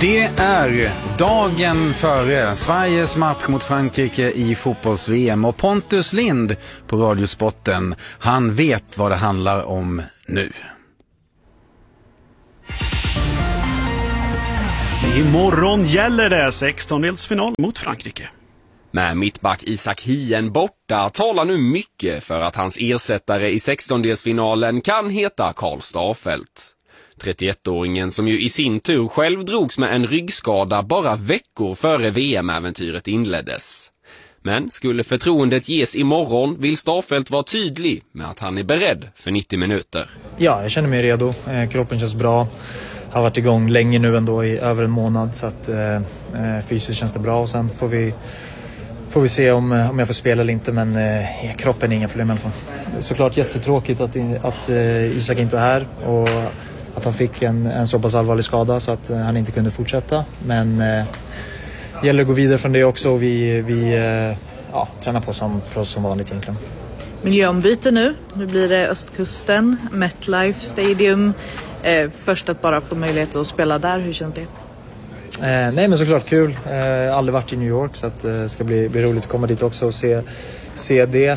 Det är dagen före Sveriges match mot Frankrike i fotbolls-VM och Pontus Lind på Radiosporten, han vet vad det handlar om nu. Imorgon gäller det 16-delsfinal mot Frankrike. Med mittback Isak Hien borta talar nu mycket för att hans ersättare i 16-delsfinalen kan heta Karl Starfelt. 31-åringen som ju i sin tur själv drogs med en ryggskada bara veckor före VM-äventyret inleddes. Men skulle förtroendet ges imorgon vill Starfelt vara tydlig med att han är beredd för 90 minuter. Ja, jag känner mig redo. Kroppen känns bra. Har varit igång länge nu ändå i över en månad, så att fysiskt känns det bra, och sen får vi se om jag får spela eller inte, men kroppen är inga problem i alla fall. Såklart jättetråkigt att Isak inte är här och att han fick en så pass allvarlig skada så att han inte kunde fortsätta, men gäller att gå vidare från det också, och vi tränar på som vanligt egentligen. Miljöombyte nu blir det Östkusten, MetLife Stadium. Först att bara få möjlighet att spela där, hur känns det? Nej, men såklart kul. Aldrig varit i New York, så att det ska bli roligt att komma dit också och se det.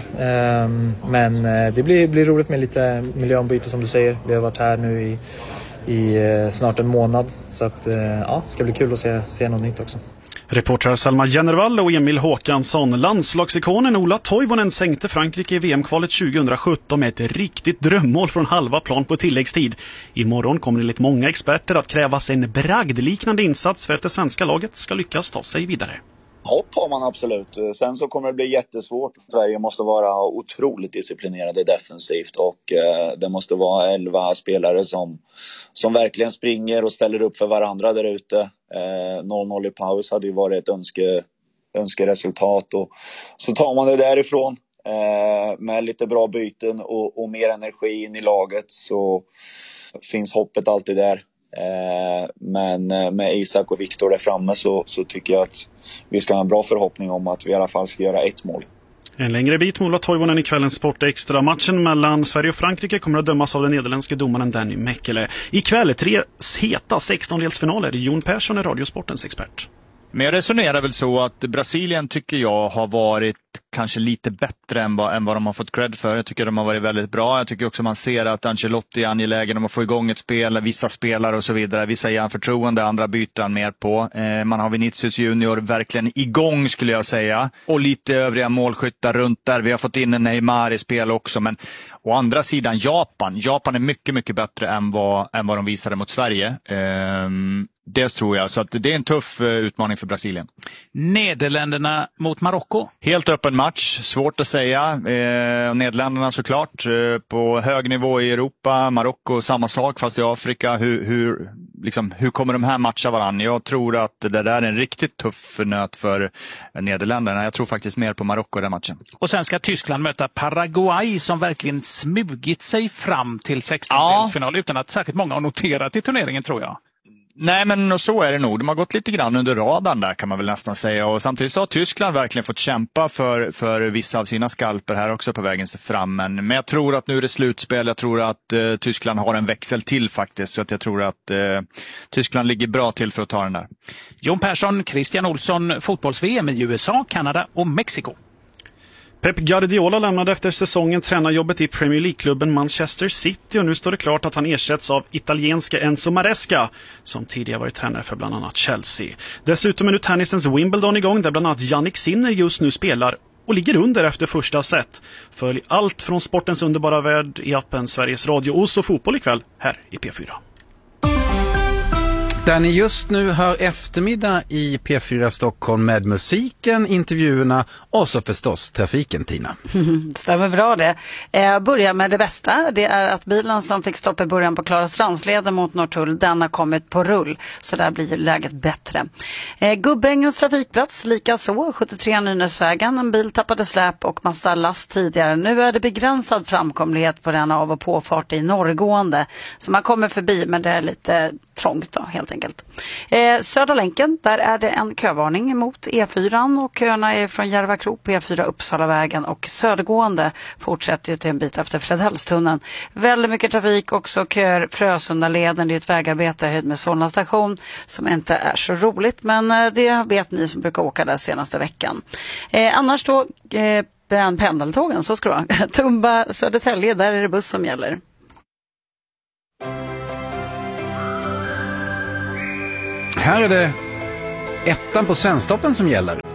Men det blir roligt med lite miljöombyte som du säger. Vi har varit här nu i snart en månad, så att det ska bli kul att se något nytt också. Reportrar Salma Jennervall och Emil Håkansson. Landslagsikonen Ola Toivonen sänkte Frankrike i VM-kvalet 2017 med ett riktigt drömmål från halva plan på tilläggstid. Imorgon kommer enligt många experter att krävas en bragdliknande insats för att det svenska laget ska lyckas ta sig vidare. Hopp har man absolut. Sen så kommer det bli jättesvårt. Sverige måste vara otroligt disciplinerade defensivt, och det måste vara 11 spelare som verkligen springer och ställer upp för varandra där ute. 0-0 i paus hade ju varit ett önskeresultat, och så tar man det därifrån med lite bra byten och mer energi in i laget, så finns hoppet alltid där. Men med Isak och Viktor där framme så tycker jag att vi ska ha en bra förhoppning om att vi i alla fall ska göra ett mål. En längre bit med Ola Toivonen i kvällens Sportextra. Matchen mellan Sverige och Frankrike kommer att dömas av den nederländske domaren Danny Mekele. Ikväll 3 heta 16-delsfinaler. Jon Persson är Radiosportens expert. Men jag resonerar väl så att Brasilien tycker jag har varit kanske lite bättre än vad de har fått cred för. Jag tycker de har varit väldigt bra. Jag tycker också man ser att Ancelotti är angelägen om att få igång ett spel, vissa spelare och så vidare. Vissa ger han förtroende, andra byter han mer på. Man har Vinicius Junior verkligen igång, skulle jag säga. Och lite övriga målskyttar runt där. Vi har fått in en Neymar i spel också. Men å andra sidan Japan är mycket, mycket bättre än vad de visade mot Sverige. Det tror jag, så att det är en tuff utmaning för Brasilien. Nederländerna mot Marocko. Helt öppen match, svårt att säga. Nederländerna såklart på hög nivå i Europa, Marocko samma sak fast i Afrika. Hur kommer de här matcha varann? Jag tror att det där är en riktigt tuff nöt för Nederländerna. Jag tror faktiskt mer på Marocko den matchen. Och sen ska Tyskland möta Paraguay som verkligen smugit sig fram till 16-delsfinal utan att särskilt många har noterat i turneringen, tror jag. Nej, men så är det nog. De har gått lite grann under radarn där, kan man väl nästan säga. Och samtidigt så har Tyskland verkligen fått kämpa för vissa av sina skalper här också på vägen sig fram. Men jag tror att nu är det slutspel. Jag tror att Tyskland har en växel till faktiskt. Så att jag tror att Tyskland ligger bra till för att ta den där. Jon Persson, Christian Olsson, fotbolls-VM i USA, Kanada och Mexiko. Pep Guardiola lämnade efter säsongen tränarjobbet i Premier League-klubben Manchester City och nu står det klart att han ersätts av italienska Enzo Maresca som tidigare varit tränare för bland annat Chelsea. Dessutom är nu tennisens Wimbledon igång där bland annat Jannik Sinner just nu spelar och ligger under efter första set. Följ allt från sportens underbara värld i appen Sveriges Radio och fotboll ikväll här i P4. Där ni just nu hör eftermiddag i P4 Stockholm med musiken, intervjuerna och så förstås trafiken, Tina. Stämmer bra det. Jag börjar med det bästa. Det är att bilen som fick stopp i början på Klarastransleden mot Norrtull, den har kommit på rull. Så där blir läget bättre. Gubbängens trafikplats, lika så. 73 Nynäsvägen. En bil tappade släp och massa last tidigare. Nu är det begränsad framkomlighet på den av- och påfart i norrgående. Så man kommer förbi, men det är lite trångt då, helt enkelt. enkelt. Södra länken, där är det en kövarning mot E4 och köerna är från Järvakrok på E4 Uppsalavägen och södergående fortsätter till en bit efter Fredhällstunneln. Väldigt mycket trafik, också köer Frösundaleden, det är ett vägarbete höjd med Solna station som inte är så roligt, men det vet ni som brukar åka där senaste veckan. Annars då pendeltågen, så ska det vara. Tumba, Södertälje, där är det buss som gäller. Här är det ettan på Svensktoppen som gäller.